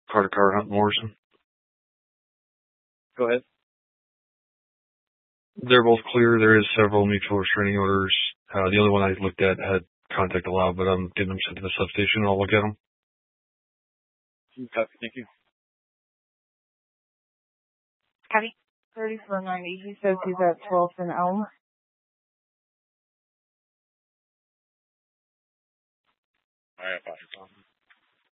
Carter Car Hunt Morrison. Go ahead. They're both clear. There is several mutual restraining orders. The only one I looked at had contact allowed, but I'm getting them sent to the substation. I'll look at them. Copy. Thank you. Copy. 3490. He says he's at 12th and Elm. I have 5.